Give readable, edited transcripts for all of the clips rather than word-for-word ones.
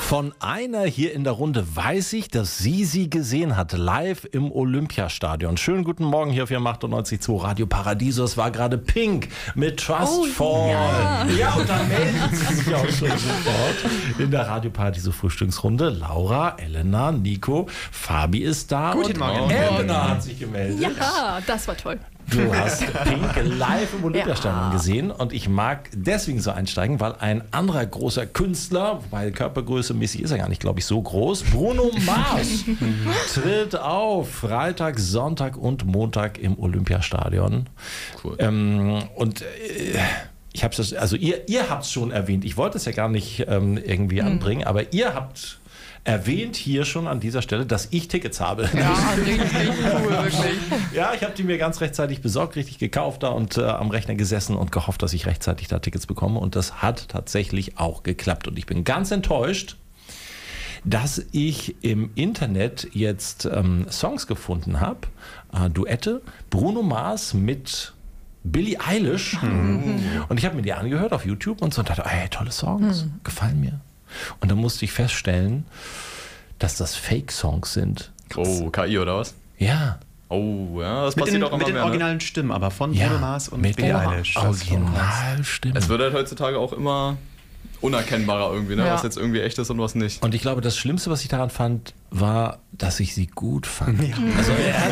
Von einer hier in der Runde weiß ich, dass sie gesehen hat, live im Olympiastadion. Schönen guten Morgen hier auf Ihrem 98.2 Radio Paradiso. Es war gerade Pink mit Trust Fall. Ja, und da melden sie sich auch schon sofort in der Radio Paradiso Frühstücksrunde. Laura, Elena, Nico, Fabi ist da. Guten Morgen. Elena hat sich gemeldet. Ja, das war toll. Du hast Pink live im Olympiastadion gesehen und ich mag deswegen so einsteigen, weil ein anderer großer Künstler, wobei körpergrößemäßig ist er gar nicht, glaube ich, so groß, Bruno Mars, tritt auf Freitag, Sonntag und Montag im Olympiastadion. Cool. Ich habe es, also ihr habt es schon erwähnt, ich wollte es ja gar nicht irgendwie anbringen, aber ihr habt erwähnt hier schon an dieser Stelle, dass ich Tickets habe. Ja, richtig cool, wirklich. Ja, ich habe die mir ganz rechtzeitig besorgt, richtig gekauft da und am Rechner gesessen und gehofft, dass ich rechtzeitig da Tickets bekomme. Und das hat tatsächlich auch geklappt. Und ich bin ganz enttäuscht, dass ich im Internet jetzt Songs gefunden habe, Duette, Bruno Mars mit Billie Eilish. Und ich habe mir die angehört auf YouTube und so und dachte, hey, tolle Songs, gefallen mir. Und dann musste ich feststellen, dass das Fake-Songs sind. Oh, KI oder was? Ja. Oh, ja, das Mit passiert den, auch immer mit den mehr. originalen Stimmen, aber von Bruno Mars und mit Billie Eilish. Originalstimmen. Es wird halt heutzutage auch immer unerkennbarer irgendwie, ne? Ja. Was jetzt irgendwie echt ist und was nicht. Und ich glaube, das Schlimmste, was ich daran fand, war, dass ich sie gut fand. Ja. Also,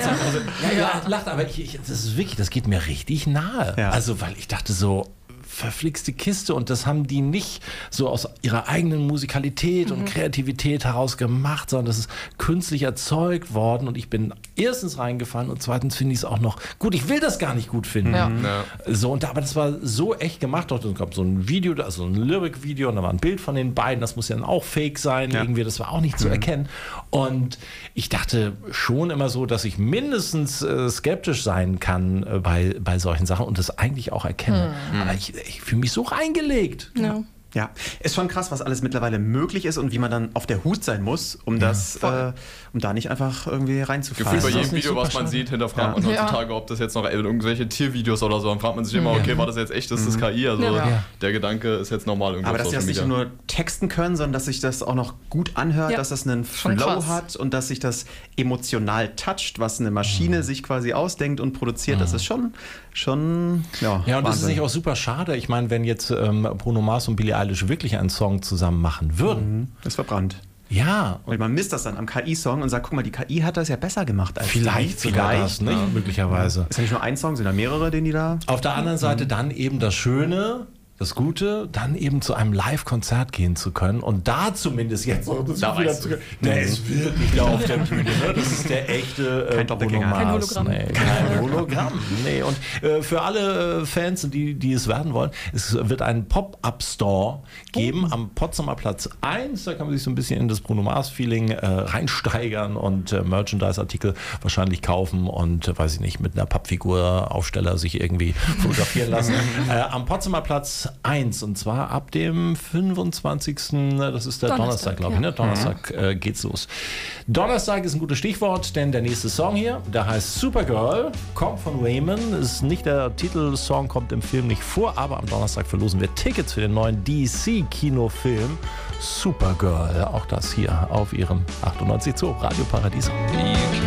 lacht, aber das ist wirklich, das geht mir richtig nahe. Ja. Also, weil ich dachte so, verflixte Kiste und das haben die nicht so aus ihrer eigenen Musikalität und Kreativität heraus gemacht, sondern das ist künstlich erzeugt worden und ich bin erstens reingefallen und zweitens finde ich es auch noch gut. Ich will das gar nicht gut finden. Ja. Ja. So, aber das war so echt gemacht. Es gab so ein Video, also ein Lyric-Video und da war ein Bild von den beiden. Das muss ja dann auch fake sein. Ja. Irgendwie, das war auch nicht zu erkennen. Und ich dachte schon immer so, dass ich mindestens skeptisch sein kann bei solchen Sachen und das eigentlich auch erkenne. Aber ich fühle mich so reingelegt. Ja. Ja, ist schon krass, was alles mittlerweile möglich ist und wie man dann auf der Hut sein muss, um das, um da nicht einfach irgendwie reinzufallen. Gefühlt bei das jedem nicht Video, was super man schade? sieht, hinterfragt man heutzutage, ob das jetzt noch irgendwelche Tiervideos oder so, dann fragt man sich immer, okay, war das jetzt echt, ist das KI? Also Ja. der Gedanke ist jetzt normal irgendwie Aber auf dass sie das Social nicht Media. nur texten können, sondern dass sich das auch noch gut anhört, Ja. dass das einen Schon Flow krass. hat und dass sich das emotional toucht, was eine Maschine sich quasi ausdenkt und produziert. Das ist schon Ja, und das ist Wahnsinn. nicht auch super schade. Ich meine, wenn jetzt Bruno Mars und Billie Eilish wirklich einen Song zusammen machen würden. Das ist verbrannt. Ja, Und man misst das dann am KI-Song und sagt, guck mal, die KI hat das ja besser gemacht als vielleicht die. sogar das, nicht? Ja. Möglicherweise. Ist ja nicht nur ein Song, sind da mehrere, den die da... Auf der anderen Seite dann eben das Schöne, das Gute, dann eben zu einem Live-Konzert gehen zu können und da zumindest jetzt noch das Da Gefühl weißt zu du. können, der ist wirklich da auf der Bühne. Ne? Das ist der echte Kein Doppelgänger. Bruno Mars. Kein Hologramm. Nee, kein Hologramm. Nee. Und für alle Fans, die es werden wollen, es wird einen Pop-Up-Store geben am Potsdamer Platz 1. Da kann man sich so ein bisschen in das Bruno Mars-Feeling reinsteigern und Merchandise-Artikel wahrscheinlich kaufen und, weiß ich nicht, mit einer Pappfigur-Aufsteller sich irgendwie fotografieren lassen. Am Potsdamer Platz 1 und zwar ab dem 25. Das ist der Donnerstag, glaube ich. Ne? Donnerstag geht's los. Donnerstag ist ein gutes Stichwort, denn der nächste Song hier, der heißt Supergirl, kommt von Raymond. Ist nicht der Titelsong, kommt im Film nicht vor, aber am Donnerstag verlosen wir Tickets für den neuen DC-Kinofilm Supergirl. Auch das hier auf Ihrem 98.2 Radio Paradiso. Die